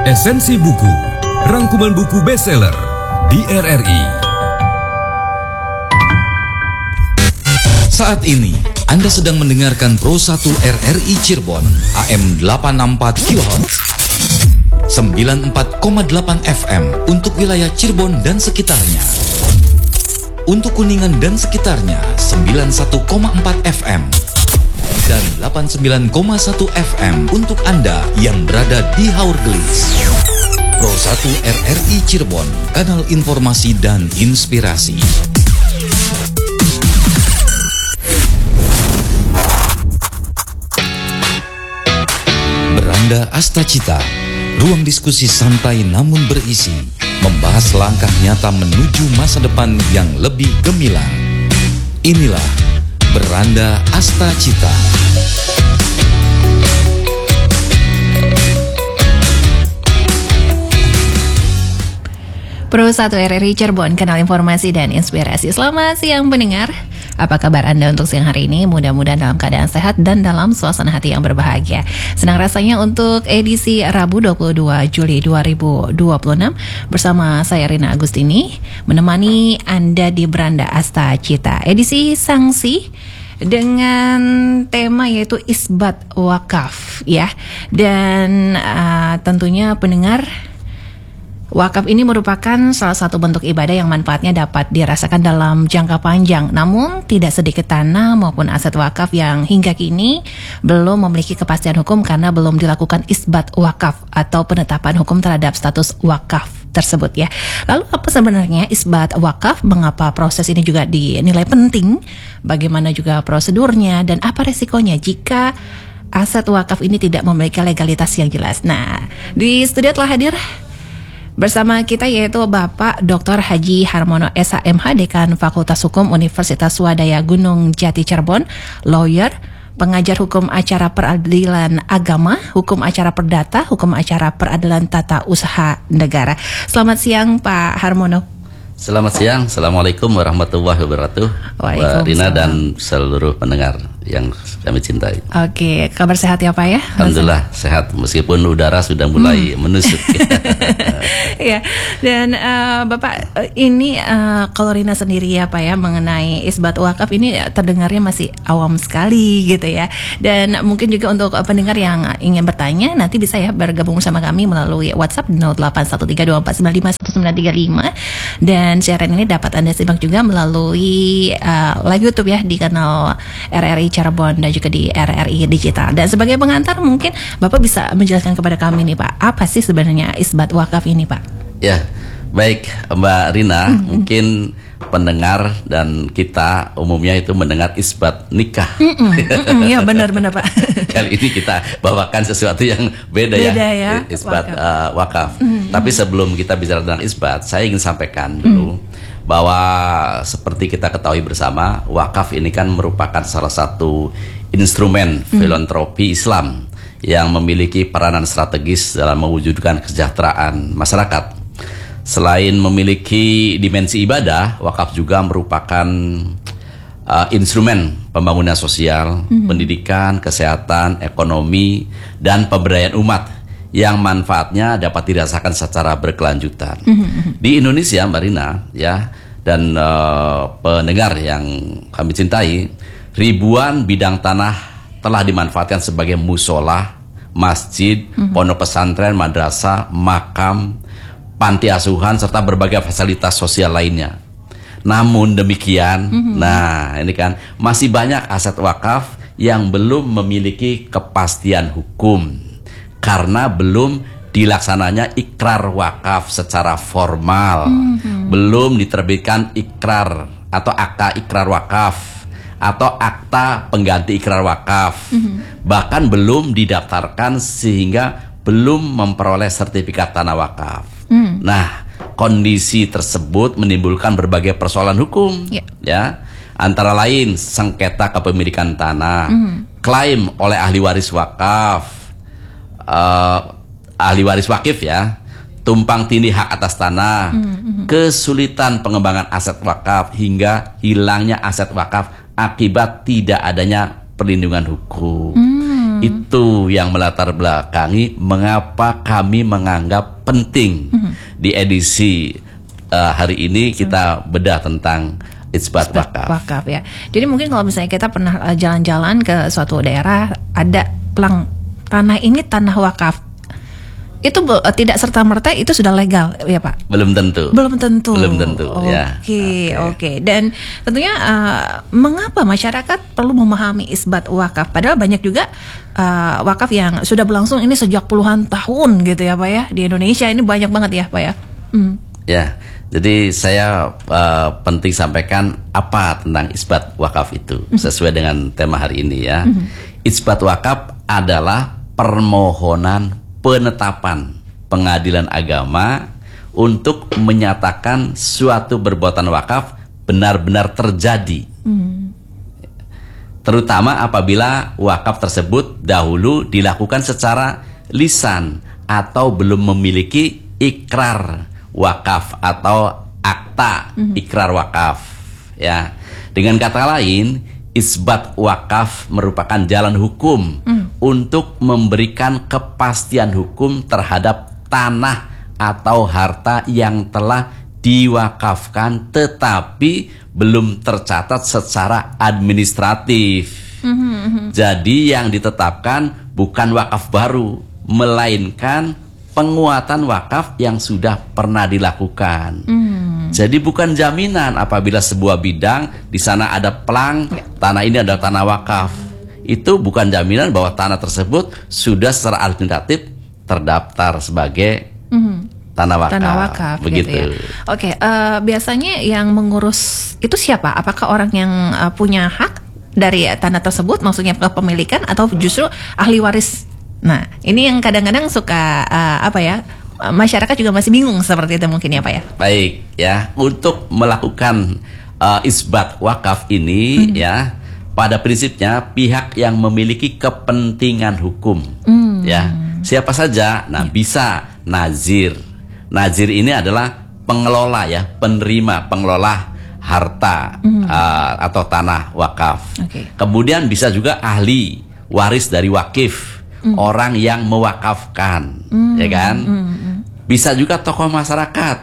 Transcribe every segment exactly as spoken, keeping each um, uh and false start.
Esensi buku, rangkuman buku bestseller di R R I. Saat ini Anda sedang mendengarkan Pro satu R R I Cirebon A M delapan enam empat kilohertz, sembilan puluh empat koma delapan F M untuk wilayah Cirebon dan sekitarnya. Untuk Kuningan dan sekitarnya sembilan puluh satu koma empat F M dan delapan puluh sembilan koma satu F M untuk Anda yang berada di Haurgelis. Pro satu R R I Cirebon, kanal informasi dan inspirasi. Beranda Astacita, ruang diskusi santai namun berisi, membahas langkah nyata menuju masa depan yang lebih gemilang. Inilah Beranda Astacita. Pro satu R R I Cirebon, kanal informasi dan inspirasi. Selamat siang pendengar. Apa kabar Anda untuk siang hari ini? Mudah-mudahan dalam keadaan sehat dan dalam suasana hati yang berbahagia. Senang rasanya untuk edisi Rabu dua puluh dua Juli dua ribu dua puluh enam bersama saya Rina Agustini menemani Anda di Beranda Astacita. Edisi sanksi dengan tema yaitu isbat wakaf ya. Dan uh, tentunya pendengar, wakaf ini merupakan salah satu bentuk ibadah yang manfaatnya dapat dirasakan dalam jangka panjang. Namun tidak sedikit tanah maupun aset wakaf yang hingga kini belum memiliki kepastian hukum karena belum dilakukan isbat wakaf atau penetapan hukum terhadap status wakaf tersebut ya. Lalu apa sebenarnya isbat wakaf? Mengapa proses ini juga dinilai penting? Bagaimana juga prosedurnya dan apa resikonya jika aset wakaf ini tidak memiliki legalitas yang jelas? Nah, di studio telah hadir bersama kita yaitu Bapak Doktor Haji Harmono S H M H, Dekan Fakultas Hukum Universitas Swadaya Gunung Jati Cirebon, lawyer, pengajar hukum acara peradilan agama, hukum acara perdata, hukum acara peradilan tata usaha negara. Selamat siang Pak Harmono. Selamat siang, Assalamualaikum warahmatullahi wabarakatuh, Mbak Rina dan seluruh pendengar yang kami cintai. Oke, kabar sehat ya Pak ya? Alhamdulillah sehat meskipun udara sudah mulai hmm. menusuk. Ya, dan uh, Bapak ini uh, kalau Rina sendiri ya Pak ya mengenai isbat wakaf ini terdengarnya masih awam sekali gitu ya. Dan mungkin juga untuk pendengar yang ingin bertanya nanti bisa ya bergabung sama kami melalui WhatsApp nol delapan satu tiga dua empat sembilan lima satu sembilan tiga lima. Dan siaran ini dapat Anda simak juga melalui uh, live YouTube ya di kanal R R I Cirebon dan juga di R R I Digital. Dan sebagai pengantar mungkin Bapak bisa menjelaskan kepada kami nih Pak, apa sih sebenarnya isbat wakaf ini Pak? Ya, baik Mbak Rina, mm-hmm. mungkin pendengar dan kita umumnya itu mendengar isbat nikah. Iya benar-benar Pak. Kali ini kita bawakan sesuatu yang beda, beda ya, ya, isbat wakaf. Uh, wakaf. Mm-hmm. Tapi sebelum kita bicara tentang isbat, saya ingin sampaikan dulu mm-hmm. bahwa seperti kita ketahui bersama, wakaf ini kan merupakan salah satu instrumen mm-hmm. filantropi Islam yang memiliki peranan strategis dalam mewujudkan kesejahteraan masyarakat. Selain memiliki dimensi ibadah, wakaf juga merupakan uh, instrumen pembangunan sosial, mm-hmm. pendidikan, kesehatan, ekonomi, dan pemberdayaan umat yang manfaatnya dapat dirasakan secara berkelanjutan. Mm-hmm. Di Indonesia, Mbak Rina, ya, dan uh, pendengar yang kami cintai, ribuan bidang tanah telah dimanfaatkan sebagai musola, masjid, mm-hmm. pondok pesantren, madrasah, makam, panti asuhan, serta berbagai fasilitas sosial lainnya. Namun demikian, mm-hmm. nah ini kan masih banyak aset wakaf yang belum memiliki kepastian hukum karena belum dilaksananya ikrar wakaf secara formal, mm-hmm. belum diterbitkan ikrar atau akta ikrar wakaf atau akta pengganti ikrar wakaf, mm-hmm. bahkan belum didaftarkan sehingga belum memperoleh sertifikat tanah wakaf. Mm. Nah, kondisi tersebut menimbulkan berbagai persoalan hukum, yeah. ya, antara lain sengketa kepemilikan tanah, mm. klaim oleh ahli waris wakaf, uh, ahli waris wakif ya, tumpang tindih hak atas tanah, mm-hmm. kesulitan pengembangan aset wakaf hingga hilangnya aset wakaf akibat tidak adanya perlindungan hukum. Mm. Itu yang melatar belakangi mengapa kami menganggap penting mm-hmm. di edisi uh, hari ini kita bedah tentang isbat wakaf. Wakaf ya. Jadi mungkin kalau misalnya kita pernah uh, jalan-jalan ke suatu daerah, ada pelang tanah ini tanah wakaf. Itu uh, tidak serta-merta itu sudah legal ya Pak? Belum tentu. Belum tentu. Belum tentu. Oke, ya. oke. Okay, okay. Dan tentunya uh, mengapa masyarakat perlu memahami isbat wakaf? Padahal banyak juga uh, wakaf yang sudah berlangsung ini sejak puluhan tahun gitu ya Pak ya. Di Indonesia ini banyak banget ya Pak ya. Hmm. Ya. Jadi saya uh, penting sampaikan apa tentang isbat wakaf itu sesuai dengan tema hari ini ya. Mm-hmm. Isbat wakaf adalah permohonan penetapan pengadilan agama untuk menyatakan suatu perbuatan wakaf benar-benar terjadi. Mm. Terutama apabila wakaf tersebut dahulu dilakukan secara lisan atau belum memiliki ikrar wakaf atau akta mm-hmm. ikrar wakaf ya. Dengan kata lain, isbat wakaf merupakan jalan hukum mm. untuk memberikan kepastian hukum terhadap tanah atau harta yang telah diwakafkan tetapi belum tercatat secara administratif. Mm-hmm. Jadi yang ditetapkan bukan wakaf baru, melainkan penguatan wakaf yang sudah pernah dilakukan. Hmm. Jadi bukan jaminan apabila sebuah bidang di sana ada pelang, ya. Tanah ini adalah tanah wakaf. Itu bukan jaminan bahwa tanah tersebut sudah secara administratif terdaftar sebagai hmm. tanah wakaf. Tanah wakaf begitu. Gitu ya. Oke, uh, biasanya yang mengurus itu siapa? Apakah orang yang uh, punya hak dari tanah tersebut, maksudnya kepemilikan, atau justru ahli waris? Nah, ini yang kadang-kadang suka uh, apa ya? Masyarakat juga masih bingung seperti itu mungkin ya Pak ya. Baik ya, untuk melakukan uh, isbat wakaf ini mm-hmm. ya, pada prinsipnya pihak yang memiliki kepentingan hukum mm. ya, siapa saja. Nah, yeah. bisa nazir. Nazir ini adalah pengelola ya, penerima, pengelola harta mm. uh, atau tanah wakaf. Okay. Kemudian bisa juga ahli waris dari wakif. Mm. Orang yang mewakafkan, mm. ya kan? Mm. Bisa juga tokoh masyarakat,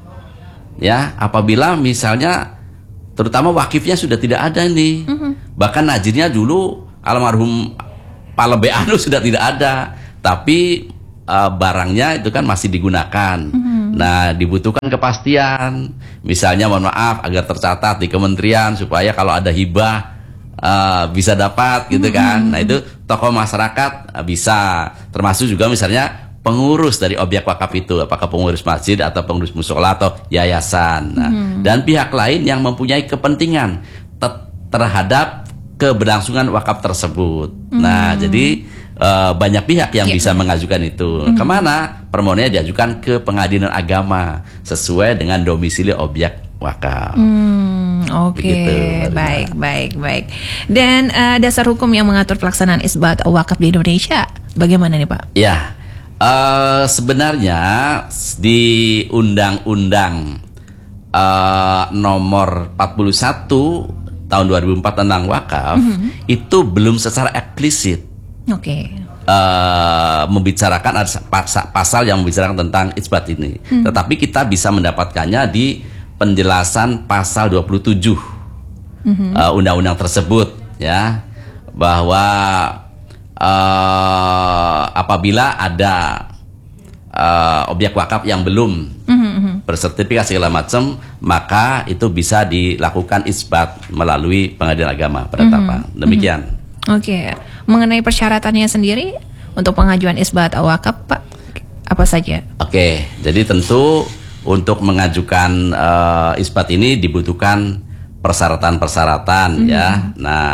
ya. Apabila misalnya, terutama wakifnya sudah tidak ada nih, mm-hmm. bahkan nazirnya dulu almarhum Palebe Anu sudah tidak ada, tapi uh, barangnya itu kan masih digunakan. Mm-hmm. Nah, dibutuhkan kepastian, misalnya mohon maaf agar tercatat di kementerian supaya kalau ada hibah Uh, bisa dapat gitu kan. Mm-hmm. Nah itu tokoh masyarakat uh, bisa, termasuk juga misalnya pengurus dari objek wakaf itu, apakah pengurus masjid atau pengurus musola atau yayasan. Nah, mm-hmm. dan pihak lain yang mempunyai kepentingan te- terhadap keberlangsungan wakaf tersebut. Mm-hmm. Nah jadi uh, banyak pihak yang yeah. bisa mengajukan itu. Mm-hmm. Kemana? Permohonannya diajukan ke pengadilan agama sesuai dengan domisili objek wakaf. Hmm, Oke, okay. baik, baik, baik. Dan uh, dasar hukum yang mengatur pelaksanaan isbat wakaf di Indonesia bagaimana nih Pak? Ya, uh, sebenarnya di Undang-Undang uh, Nomor empat puluh satu tahun dua ribu empat tentang wakaf mm-hmm. itu belum secara eksplisit. Oke. Okay. Uh, membicarakan ada pasal yang membicarakan tentang isbat ini, hmm. tetapi kita bisa mendapatkannya di penjelasan pasal dua puluh tujuh mm-hmm. uh, undang-undang tersebut ya, bahwa uh, apabila ada uh, objek wakaf yang belum mm-hmm. bersertifikasi segala macam, maka itu bisa dilakukan isbat melalui pengadilan agama penetapan. Mm-hmm. Demikian. Oke, okay. Mengenai persyaratannya sendiri untuk pengajuan isbat wakaf Pak, apa saja? Oke, okay. Jadi tentu untuk mengajukan uh, isbat ini dibutuhkan persyaratan-persyaratan mm-hmm. ya. Nah,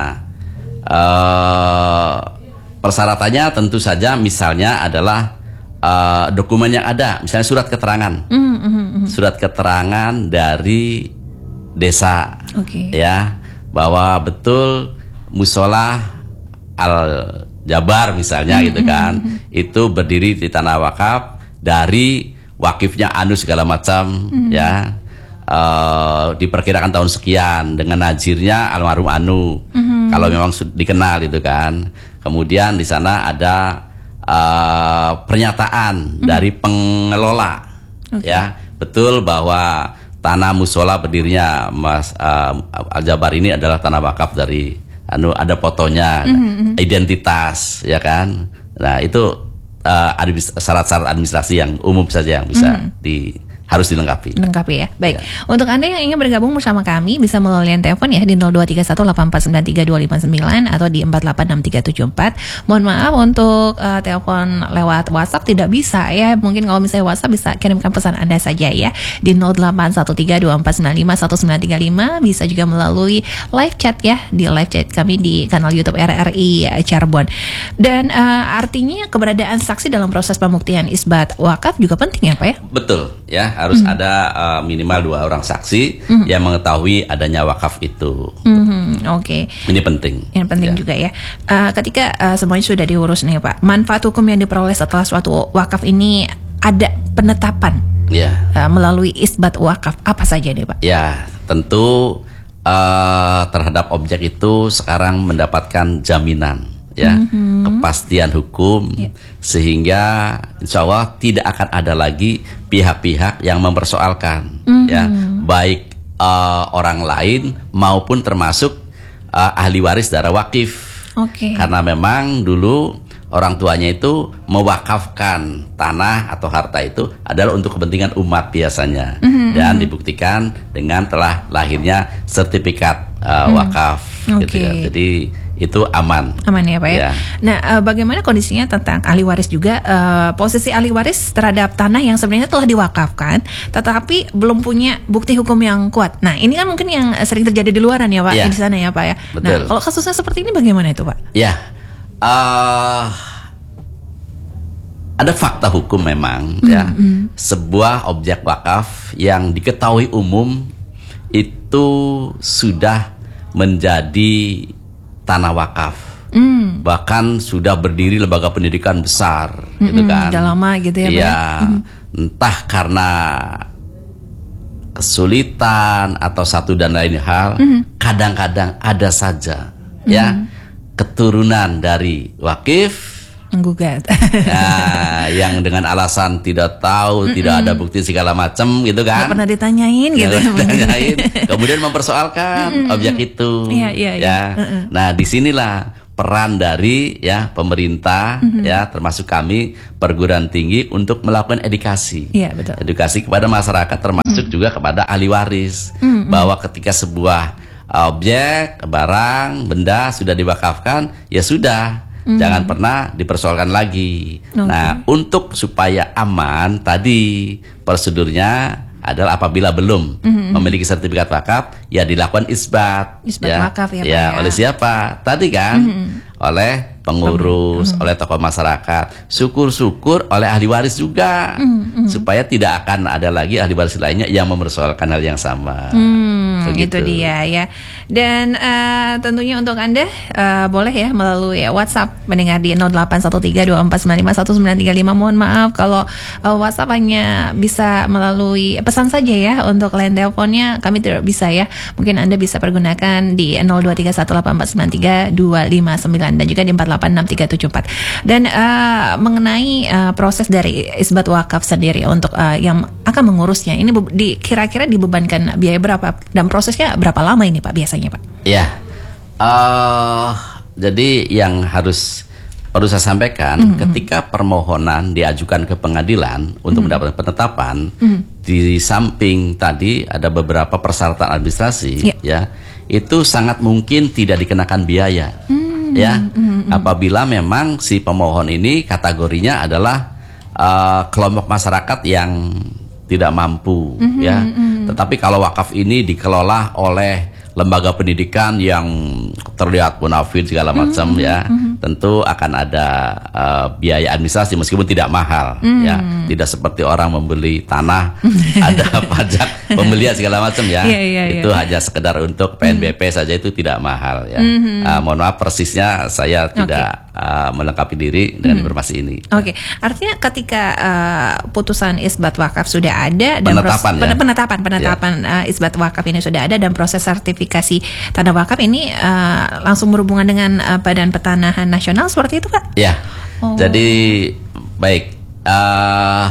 uh, persyaratannya tentu saja misalnya adalah uh, dokumen yang ada, misalnya surat keterangan, mm-hmm. surat keterangan dari desa, okay. ya, bahwa betul musola Al Jabar misalnya mm-hmm. gitu kan, itu berdiri di tanah wakaf dari wakifnya anu segala macam mm-hmm. ya, uh, diperkirakan tahun sekian dengan nazirnya almarhum anu mm-hmm. kalau memang dikenal itu kan. kemudian di sana ada uh, pernyataan mm. dari pengelola, okay. ya betul bahwa tanah musola berdirinya Mas uh, Al-Jabar ini adalah tanah wakaf dari anu ada fotonya, mm-hmm. identitas, ya kan. Nah itu uh, syarat-syarat administrasi yang umum saja yang bisa mm-hmm. di harus dilengkapi. Lengkapi ya. Baik. Ya. Untuk Anda yang ingin bergabung bersama kami bisa melalui telepon ya di nol dua tiga satu delapan empat sembilan tiga dua lima sembilan atau di empat delapan enam tiga tujuh empat. Mohon maaf untuk uh, telepon lewat WhatsApp tidak bisa ya. Mungkin kalau misalnya WhatsApp bisa kirimkan pesan Anda saja ya di nol delapan satu tiga dua empat sembilan lima satu sembilan tiga lima. Bisa juga melalui live chat ya di live chat kami di kanal YouTube R R I Cirebon. Dan uh, artinya keberadaan saksi dalam proses pembuktian isbat wakaf juga penting ya Pak ya? Betul ya. Harus hmm. ada uh, minimal dua orang saksi hmm. yang mengetahui adanya wakaf itu. Hmm, Oke. Okay. Ini penting. Yang penting ya. juga ya. Uh, ketika uh, semuanya sudah diurus nih Pak, manfaat hukum yang diperoleh setelah suatu wakaf ini ada penetapan ya. uh, melalui isbat wakaf apa saja nih Pak? Ya, tentu uh, terhadap objek itu sekarang mendapatkan jaminan. Ya, mm-hmm. kepastian hukum yeah. sehingga insya Allah tidak akan ada lagi pihak-pihak yang mempersoalkan, mm-hmm. ya, baik uh, orang lain maupun termasuk uh, ahli waris darah wakif. Okay. Karena memang dulu orang tuanya itu mewakafkan tanah atau harta itu adalah untuk kepentingan umat biasanya, mm-hmm. dan dibuktikan dengan telah lahirnya sertifikat uh, mm. wakaf. Okay. Gitu ya. Jadi itu aman. Aman ya Pak ya. ya. Nah, uh, bagaimana kondisinya tentang ahli waris juga, uh, posisi ahli waris terhadap tanah yang sebenarnya telah diwakafkan, tetapi belum punya bukti hukum yang kuat. Nah, ini kan mungkin yang sering terjadi di luaran ya Pak, ya. di sana ya Pak ya. Betul. Nah, kalau kasusnya seperti ini bagaimana itu Pak? Ya, uh, ada fakta hukum memang, mm-hmm. ya, sebuah objek wakaf yang diketahui umum itu sudah menjadi tanah wakaf, mm. bahkan sudah berdiri lembaga pendidikan besar, mm-hmm, gitu kan? Udah lama gitu ya, ya mm. entah karena kesulitan atau satu dan lain hal, mm-hmm. kadang-kadang ada saja, mm-hmm. ya, keturunan dari wakif menggugat, nah, yang dengan alasan tidak tahu, mm-mm. tidak ada bukti segala macam, gitu kan? Gak pernah ditanyain, gitu. Ditanyain, kemudian mempersoalkan mm-mm. objek itu, ya, ya, ya. ya. Nah, disinilah peran dari ya pemerintah, mm-hmm. ya, termasuk kami perguruan tinggi untuk melakukan edukasi, ya, betul. edukasi kepada masyarakat, termasuk mm-hmm. juga kepada ahli waris, mm-hmm. bahwa ketika sebuah objek, barang, benda sudah diwakafkan, ya sudah. Mm-hmm. Jangan pernah dipersoalkan lagi. Okay. Nah, untuk supaya aman, tadi prosedurnya adalah apabila belum mm-hmm. memiliki sertifikat wakaf, ya dilakukan isbat. Isbat ya, wakaf ya, ya, Pak, oleh siapa? Tadi kan, mm-hmm. oleh pengurus, mm-hmm. oleh tokoh masyarakat. Syukur-syukur oleh ahli waris juga, mm-hmm. supaya tidak akan ada lagi ahli waris lainnya yang mempersoalkan hal yang sama. Hmm, itu dia ya. Dan uh, tentunya untuk Anda uh, boleh ya melalui WhatsApp mendengar di nol delapan satu tiga dua empat sembilan lima satu sembilan tiga lima. Mohon maaf kalau uh, WhatsApp hanya bisa melalui pesan saja ya. Untuk line teleponnya kami tidak bisa ya. Mungkin Anda bisa pergunakan di nol dua tiga satu delapan empat sembilan tiga dua lima sembilan dan juga di empat delapan enam tiga tujuh empat. Dan uh, mengenai uh, proses dari isbat wakaf sendiri untuk uh, yang akan mengurusnya, ini di, kira-kira dibebankan biaya berapa dan prosesnya berapa lama ini Pak biasanya Pak? Ya, uh, jadi yang harus perlu saya sampaikan, mm-hmm. ketika permohonan diajukan ke pengadilan untuk mm-hmm. mendapatkan penetapan, mm-hmm. di samping tadi ada beberapa persyaratan administrasi, yeah. ya, itu sangat mungkin tidak dikenakan biaya, mm-hmm. ya, mm-hmm. apabila memang si pemohon ini kategorinya adalah uh, kelompok masyarakat yang tidak mampu, mm-hmm. ya. Mm-hmm. Tetapi kalau wakaf ini dikelola oleh lembaga pendidikan yang terlihat bonafit segala macam, mm-hmm. ya, mm-hmm. tentu akan ada uh, biaya administrasi meskipun tidak mahal, mm-hmm. ya, tidak seperti orang membeli tanah ada pajak pembelian segala macam, ya, yeah, yeah, itu yeah. hanya sekedar untuk P N B P mm-hmm. saja, itu tidak mahal, ya. Mm-hmm. Uh, mohon maaf persisnya saya tidak uh, melengkapi diri dengan hmm. informasi ini. Oke, okay. Artinya ketika uh, putusan isbat wakaf sudah ada dan penetapan proses, ya? penetapan penetapan ya. uh, isbat wakaf ini sudah ada dan proses sertifikasi tanah wakaf ini uh, langsung berhubungan dengan uh, Badan Pertanahan Nasional seperti itu, Pak? Ya. Oh. Jadi baik, uh,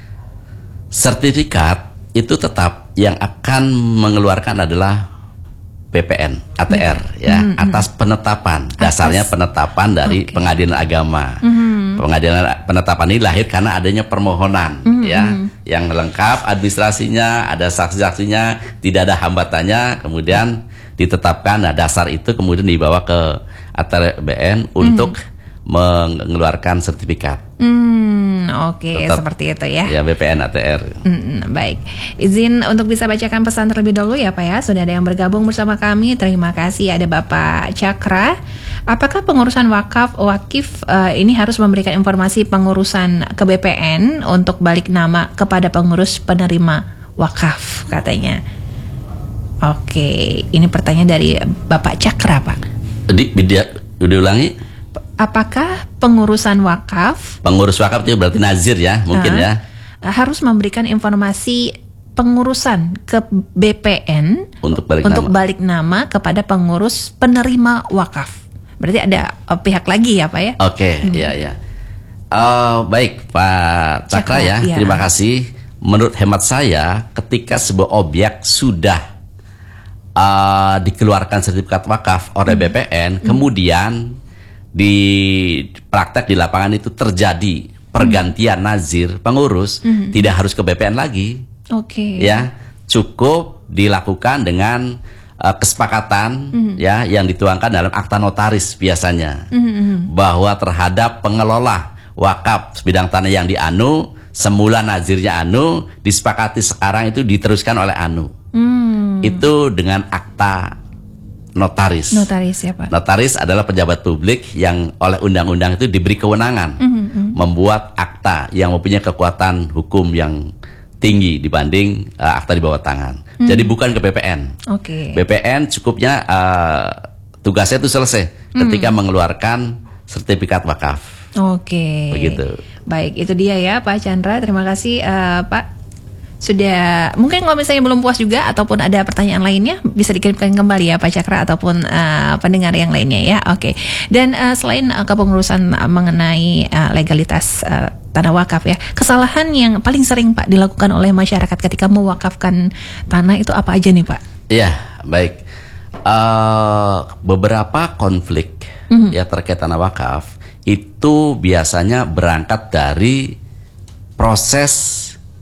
sertifikat itu tetap yang akan mengeluarkan adalah B P N, A T R ya, mm-hmm. atas penetapan. Dasarnya atas. penetapan dari okay. Pengadilan Agama. Mm-hmm. Pengadilan penetapan ini lahir karena adanya permohonan mm-hmm. ya, yang lengkap administrasinya, ada saksi-saksinya, tidak ada hambatannya, kemudian ditetapkan. Nah, dasar itu kemudian dibawa ke A T R B N untuk mm-hmm. mengeluarkan sertifikat. Hmm, oke, okay, seperti itu ya. Ya, B P N A T R. Hmm, baik. Izin untuk bisa bacakan pesan terlebih dahulu ya, Pak ya. Sudah ada yang bergabung bersama kami. Terima kasih. Ada Bapak Cakra. Apakah pengurusan wakaf wakif uh, ini harus memberikan informasi pengurusan ke B P N untuk balik nama kepada pengurus penerima wakaf katanya? Oke, ini pertanyaan dari Bapak Cakra, Pak. Di, dia, diulangi. Apakah pengurusan wakaf, pengurus wakaf itu berarti nazir ya, mungkin uh, ya, harus memberikan informasi pengurusan ke B P N untuk balik untuk nama. balik nama kepada pengurus penerima wakaf? Berarti ada uh, pihak lagi ya, Pak ya? Oke, okay, hmm. ya ya. Uh, baik Pak Cakra, Cakra ya, ya, terima kasih. Menurut hemat saya, ketika sebuah objek sudah uh, dikeluarkan sertifikat wakaf oleh hmm. B P N, hmm. kemudian di praktek di lapangan itu terjadi pergantian hmm. nazir pengurus, hmm. tidak harus ke B P N lagi. Oke. Okay. Ya, cukup dilakukan dengan uh, kesepakatan hmm. ya yang dituangkan dalam akta notaris biasanya, hmm. bahwa terhadap pengelola wakaf sebidang tanah yang dianu, semula nazirnya anu, disepakati sekarang itu diteruskan oleh anu. Hmm. Itu dengan akta notaris. Notaris ya, Pak. Notaris adalah pejabat publik yang oleh undang-undang itu diberi kewenangan mm-hmm. membuat akta yang mempunyai kekuatan hukum yang tinggi dibanding uh, akta di bawah tangan. Mm. Jadi bukan ke B P N. Oke. Okay. B P N cukupnya uh, tugasnya itu selesai mm. ketika mengeluarkan sertifikat wakaf. Oke. Okay. Begitu. Baik, itu dia ya Pak Chandra. Terima kasih uh, Pak. Sudah, mungkin kalau misalnya belum puas juga ataupun ada pertanyaan lainnya bisa dikirimkan kembali ya Pak Cakra ataupun uh, pendengar yang lainnya ya. Oke. Okay. Dan uh, selain uh, kepengurusan uh, mengenai uh, legalitas uh, tanah wakaf ya, kesalahan yang paling sering Pak dilakukan oleh masyarakat ketika mewakafkan tanah itu apa aja nih Pak? Iya, baik. Uh, beberapa konflik mm-hmm. ya terkait tanah wakaf itu biasanya berangkat dari proses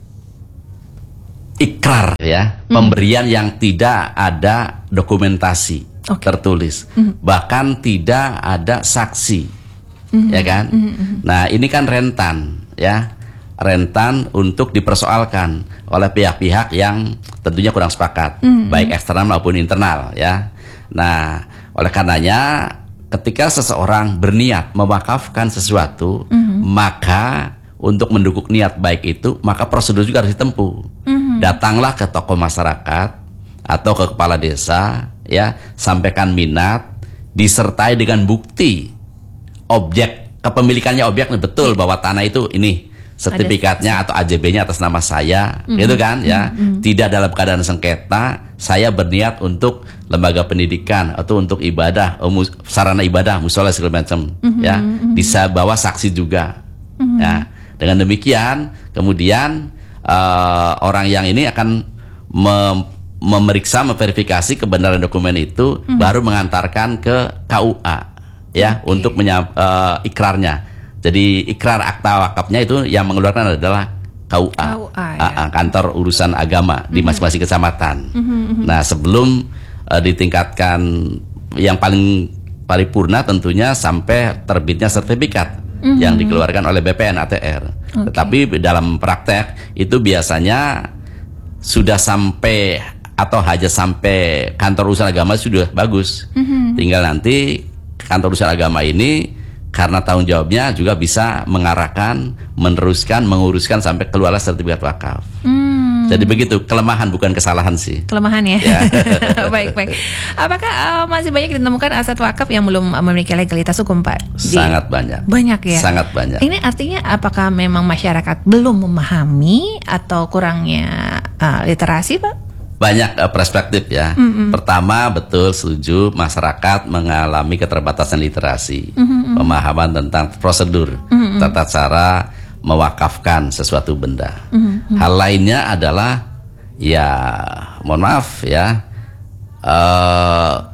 ikrar ya, mm. pemberian yang tidak ada dokumentasi okay. tertulis, mm. bahkan tidak ada saksi, mm. ya kan? Mm. Nah ini kan rentan ya, rentan untuk dipersoalkan oleh pihak-pihak yang tentunya kurang sepakat, mm. baik eksternal maupun internal ya. Nah oleh karenanya ketika seseorang berniat mewakafkan sesuatu, mm. maka untuk mendukung niat baik itu, maka prosedur juga harus ditempuh. Mm-hmm. Datanglah ke tokoh masyarakat atau ke kepala desa, ya, sampaikan minat, disertai dengan bukti objek kepemilikannya objek betul bahwa tanah itu ini sertifikatnya atau A J B-nya atas nama saya, mm-hmm. gitu kan, ya, mm-hmm. tidak dalam keadaan sengketa. Saya berniat untuk lembaga pendidikan atau untuk ibadah, sarana ibadah, musola segala macam, mm-hmm. ya, bisa bawa saksi juga, mm-hmm. ya. Dengan demikian, kemudian uh, orang yang ini akan mem memeriksa, memverifikasi kebenaran dokumen itu, hmm. baru mengantarkan ke K U A, ya, okay. untuk menyap, uh, ikrarnya. Jadi ikrar akta wakafnya itu yang mengeluarkan adalah K U A, K U A ya? uh, kantor urusan agama hmm. di masing-masing kecamatan. Hmm. Nah, sebelum uh, ditingkatkan yang paling paripurna tentunya sampai terbitnya sertifikat. Mm-hmm. yang dikeluarkan oleh B P N A T R. Okay. Tetapi dalam praktek itu biasanya sudah sampai atau hanya sampai kantor urusan agama sudah bagus. Mm-hmm. Tinggal nanti kantor urusan agama ini karena tanggung jawabnya juga bisa mengarahkan, meneruskan, menguruskan sampai keluarlah sertifikat wakaf. Mm. Hmm. Jadi begitu, kelemahan bukan kesalahan sih. Kelemahan ya. ya. Baik baik. Apakah uh, masih banyak ditemukan aset wakaf yang belum memiliki legalitas hukum, Pak? Di... Sangat banyak. Banyak ya. Sangat banyak. Ini artinya apakah memang masyarakat belum memahami atau kurangnya uh, literasi, Pak? Banyak uh, perspektif ya. Mm-hmm. Pertama, betul setuju, masyarakat mengalami keterbatasan literasi, mm-hmm. pemahaman tentang prosedur, mm-hmm. tata cara mewakafkan sesuatu benda. Mm-hmm. Hal lainnya adalah ya, mohon maaf ya, uh,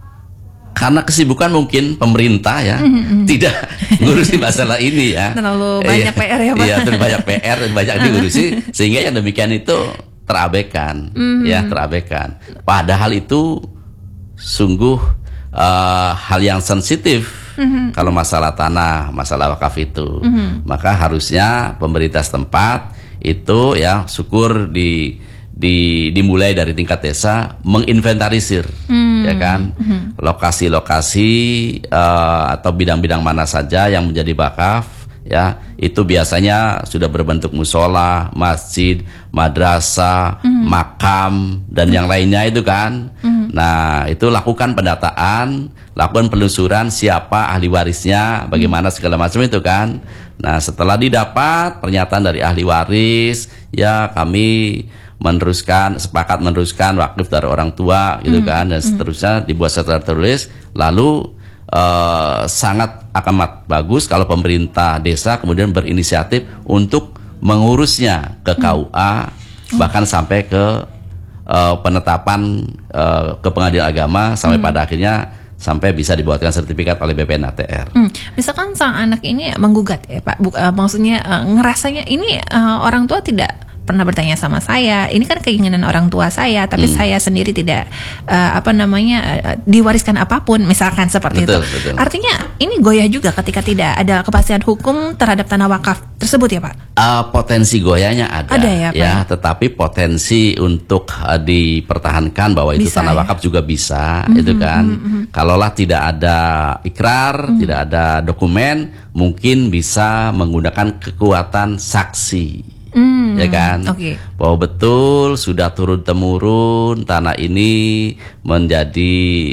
karena kesibukan mungkin pemerintah ya mm-hmm. tidak ngurusi masalah ini ya. Terlalu banyak P R ya Pak. Iya, terlalu banyak P R dan banyak diurusi sehingga yang demikian itu terabaikan, mm-hmm. ya terabaikan. Padahal itu sungguh uh, hal yang sensitif. Mm-hmm. Kalau masalah tanah, masalah wakaf itu, mm-hmm. maka harusnya pemerintah setempat itu ya syukur di, di dimulai dari tingkat desa menginventarisir, mm-hmm. ya kan, mm-hmm. lokasi-lokasi uh, atau bidang-bidang mana saja yang menjadi wakaf, ya itu biasanya sudah berbentuk musola, masjid, madrasah, mm-hmm. makam dan mm-hmm. yang lainnya itu kan. Mm-hmm. Nah, itu lakukan pendataan, lakukan penelusuran siapa ahli warisnya, bagaimana segala macam itu kan. Nah, setelah didapat pernyataan dari ahli waris, ya kami meneruskan, sepakat meneruskan wakaf dari orang tua gitu kan, dan seterusnya dibuat secara tertulis. Lalu uh, sangat amat bagus kalau pemerintah desa kemudian berinisiatif untuk mengurusnya ke K U A, bahkan sampai ke Uh, penetapan uh, ke pengadilan agama sampai hmm. pada akhirnya sampai bisa dibuatkan sertifikat oleh B P N A T R. Hmm. Misalkan sang anak ini menggugat ya Pak, Buk, uh, maksudnya uh, ngerasanya ini uh, orang tua tidak pernah bertanya sama saya, ini kan keinginan orang tua saya, tapi hmm. saya sendiri tidak uh, apa namanya uh, diwariskan apapun, misalkan seperti betul, itu. Betul. Artinya ini goyah juga ketika tidak ada kepastian hukum terhadap tanah wakaf tersebut ya Pak. Uh, potensi goyahnya ada, ada ya, Pak? Ya, tetapi potensi untuk uh, dipertahankan bahwa itu bisa, tanah wakaf ya? Juga bisa, mm-hmm, itu kan. Mm-hmm. Kalaulah tidak ada ikrar, mm-hmm. tidak ada dokumen, mungkin bisa menggunakan kekuatan saksi. Hmm, ya kan, okay. bahwa betul sudah turun temurun tanah ini menjadi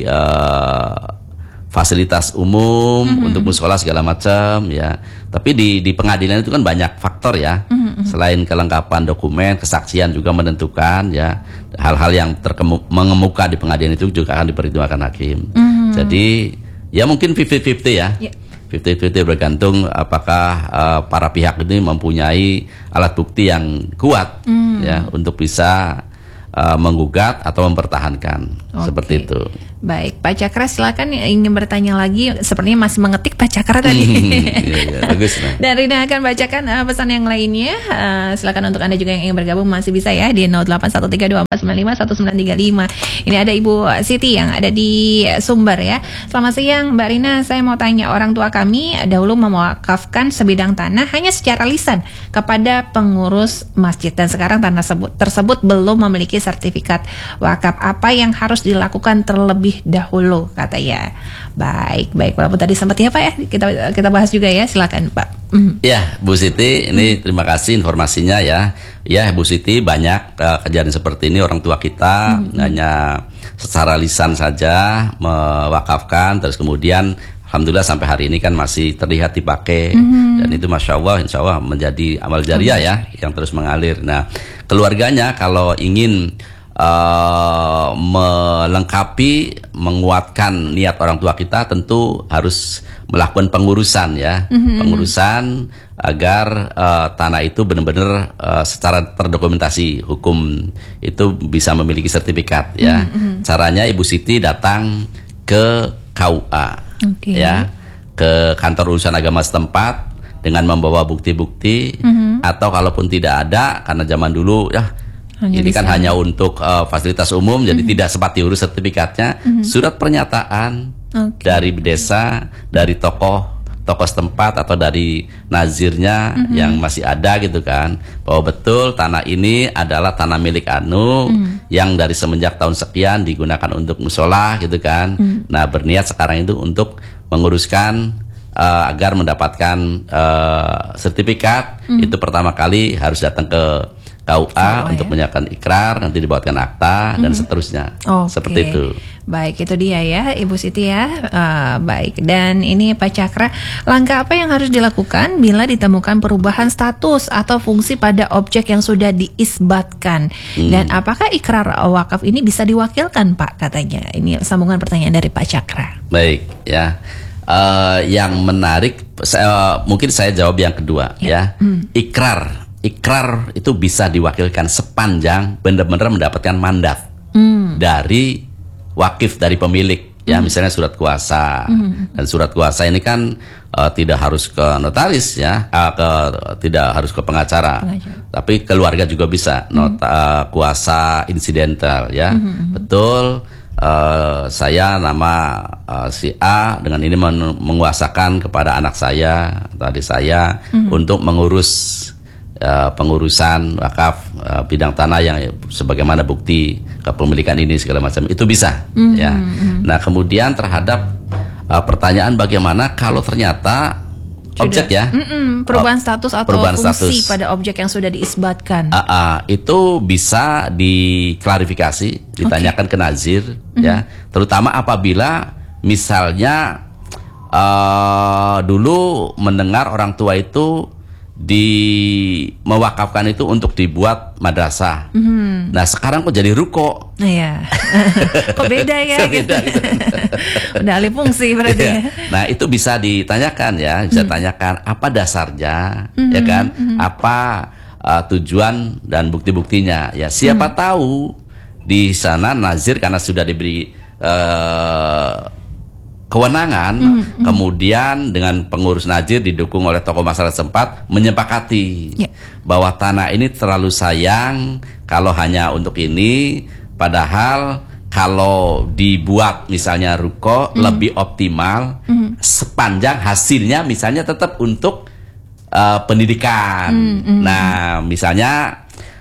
uh, fasilitas umum mm-hmm. untuk musola segala macam ya. Tapi di di pengadilan itu kan banyak faktor ya, mm-hmm. selain kelengkapan dokumen, kesaksian juga menentukan ya, hal-hal yang terkemu, mengemuka di pengadilan itu juga akan dipertimbangkan hakim. Mm-hmm. Jadi ya mungkin fifty fifty ya. Yeah. fifty fifty bergantung apakah uh, para pihak ini mempunyai alat bukti yang kuat mm. ya untuk bisa uh, menggugat atau mempertahankan. Okay. Seperti itu. Baik, Pak Cakra silakan ingin bertanya lagi, sepertinya masih mengetik Pak Cakra tadi. Iya, iya, bagus. Nah. Dan Rina akan bacakan uh, pesan yang lainnya. Uh, silakan untuk Anda juga yang ingin bergabung masih bisa ya di nol delapan satu tiga dua empat sembilan lima satu sembilan tiga lima. Ini ada Ibu Siti yang ada di Sumber ya. Selamat siang Mbak Rina, saya mau tanya, orang tua kami dahulu mewakafkan sebidang tanah hanya secara lisan kepada pengurus masjid dan sekarang tanah tersebut, tersebut belum memiliki sertifikat wakaf. Apa yang harus dilakukan terlebih dahulu katanya. Baik, baik. Walaupun tadi sempat ya Pak ya, kita kita bahas juga ya. Silakan Pak. Mm. Ya, Bu Siti, ini mm. terima kasih informasinya ya. Ya, Bu Siti, banyak uh, kejadian seperti ini orang tua kita mm. hanya secara lisan saja mewakafkan, terus kemudian alhamdulillah sampai hari ini kan masih terlihat dipakai mm. dan itu masya Allah, insya Allah menjadi amal jariah ya yang terus mengalir. Nah, keluarganya kalau ingin Uh, melengkapi, menguatkan niat orang tua kita, tentu harus melakukan pengurusan ya, mm-hmm. pengurusan agar uh, tanah itu benar-benar uh, secara terdokumentasi hukum itu bisa memiliki sertifikat ya. Mm-hmm. Caranya Ibu Siti datang ke K U A, okay. ya, ke kantor urusan agama setempat dengan membawa bukti-bukti, mm-hmm. atau kalaupun tidak ada karena zaman dulu ya. Hanya ini kan hanya untuk uh, fasilitas umum, mm-hmm. jadi tidak sempat diurus sertifikatnya. Mm-hmm. Surat pernyataan okay. dari desa, dari tokoh tokoh setempat atau dari nazirnya mm-hmm. yang masih ada gitu kan, bahwa betul tanah ini adalah tanah milik Anu mm-hmm. yang dari semenjak tahun sekian digunakan untuk musola gitu kan. Mm-hmm. Nah, berniat sekarang itu untuk menguruskan uh, agar mendapatkan uh, sertifikat. Mm-hmm. Itu pertama kali harus datang ke K U A oh, untuk ya? menyiapkan ikrar, nanti dibuatkan akta, mm-hmm. dan seterusnya. Okay. Seperti itu. Baik, itu dia ya Ibu Siti ya. Uh, baik, dan ini Pak Cakra, langkah apa yang harus dilakukan bila ditemukan perubahan status atau fungsi pada objek yang sudah diisbatkan? Hmm. Dan apakah ikrar wakaf ini bisa diwakilkan Pak katanya? Ini sambungan pertanyaan dari Pak Cakra. Baik, ya. Uh, yang menarik, saya, mungkin saya jawab yang kedua ya. ya. Hmm. Ikrar, ikrar itu bisa diwakilkan sepanjang benar-benar mendapatkan mandat hmm. dari wakif, dari pemilik ya, hmm. misalnya surat kuasa. hmm. Dan surat kuasa ini kan uh, tidak harus ke notaris ya, uh, ke, tidak harus ke pengacara, pengacara. Tapi keluarga juga bisa nota, hmm. uh, kuasa insidental ya. hmm. Betul. Uh, saya nama uh, si A dengan ini men- menguasakan kepada anak saya atau adik saya mm-hmm. untuk mengurus uh, pengurusan wakaf uh, bidang tanah yang sebagaimana bukti kepemilikan ini segala macam, itu bisa mm-hmm. ya. Nah kemudian terhadap uh, pertanyaan bagaimana kalau ternyata sudah. Objek ya, Mm-mm, perubahan status atau perubahan fungsi status. pada objek yang sudah diisbatkan. Uh, uh, itu bisa diklarifikasi, ditanyakan okay. ke nazir, mm-hmm. ya. Terutama apabila misalnya uh, dulu mendengar orang tua itu di mewakafkan itu untuk dibuat madrasah. Mm-hmm. Nah sekarang kok jadi ruko? Iya. Kok beda ya? Beda, gitu. Udah alih fungsi berarti. Ya. Nah itu bisa ditanyakan ya, bisa mm. tanyakan apa dasarnya, mm-hmm. ya kan? Mm-hmm. Apa uh, tujuan dan bukti-buktinya? Ya siapa mm. tahu di sana nazir karena sudah diberi uh, kewenangan, mm-hmm. kemudian dengan pengurus nazir didukung oleh tokoh masyarakat setempat menyepakati yeah. bahwa tanah ini terlalu sayang kalau hanya untuk ini, padahal kalau dibuat misalnya ruko mm-hmm. lebih optimal mm-hmm. sepanjang hasilnya misalnya tetap untuk uh, pendidikan. Mm-hmm. Nah misalnya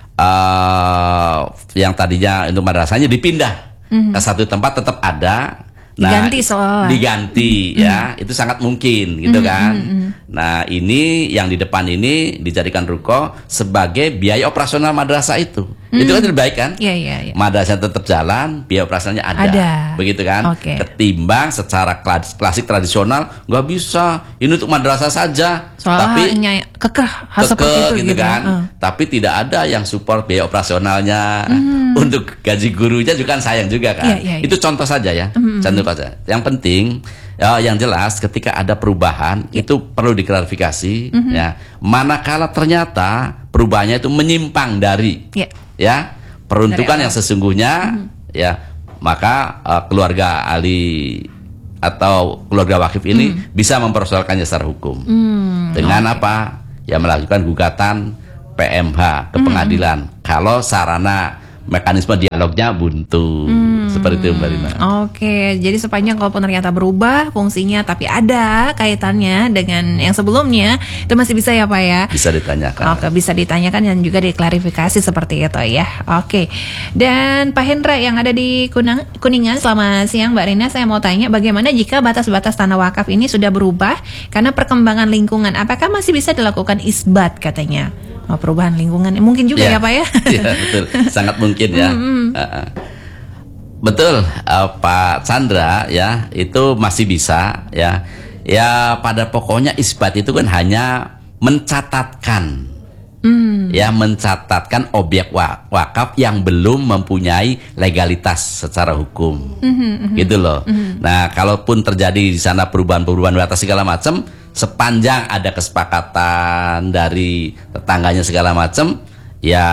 uh, yang tadinya untuk madrasahnya dipindah mm-hmm. ke satu tempat tetap ada. Nah, diganti soalnya. Diganti mm. ya, itu sangat mungkin gitu mm, kan. Mm, mm. Nah, ini yang di depan ini dijadikan ruko sebagai biaya operasional madrasah itu. Mm. Itu kan lebih baik kan? Iya, iya, iya. Madrasah tetap jalan, biaya operasionalnya ada. Ada. Begitu kan? Okay. Ketimbang secara klas- klasik tradisional nggak bisa. Ini untuk madrasah saja. Soalnya tapi kekeh harus seperti itu gitu, gitu kan. Uh. Tapi tidak ada yang support biaya operasionalnya. Mm. Untuk gaji gurunya juga kan sayang juga kan. Yeah, yeah, yeah. Itu contoh saja ya. Mm. Contoh saja. Yang penting ya, yang jelas ketika ada perubahan yeah. itu perlu diklarifikasi mm-hmm. ya. Manakala ternyata perubahannya itu menyimpang dari yeah. ya peruntukan dari yang sesungguhnya mm-hmm. ya, maka uh, keluarga ahli atau keluarga wakif ini mm. bisa mempersoalkannya secara hukum. Mm. Dengan okay. apa? Ya melakukan gugatan P M H ke pengadilan. Mm. Kalau sarana mekanisme dialognya buntu, hmm. seperti itu Mbak Rina. Oke, jadi sepanjang kalaupun ternyata berubah fungsinya tapi ada kaitannya dengan yang sebelumnya, itu masih bisa ya Pak ya? Bisa ditanyakan. Oke, bisa ditanyakan dan juga diklarifikasi seperti itu ya. Oke, dan Pak Hendra yang ada di Kunang, Kuningan, selamat siang Mbak Rina. Saya mau tanya bagaimana jika batas-batas tanah wakaf ini sudah berubah karena perkembangan lingkungan, apakah masih bisa dilakukan isbat katanya? Oh, perubahan lingkungan mungkin juga ya, ya Pak ya? Iya betul, sangat mungkin ya. Mm-hmm. uh, betul uh, Pak Chandra ya, itu masih bisa ya. Ya pada pokoknya isbat itu kan hanya mencatatkan, mm. ya mencatatkan objek wakaf yang belum mempunyai legalitas secara hukum, mm-hmm, gitu loh. Mm-hmm. Nah kalaupun terjadi di sana perubahan-perubahan batas segala macam, sepanjang ada kesepakatan dari tetangganya segala macam, ya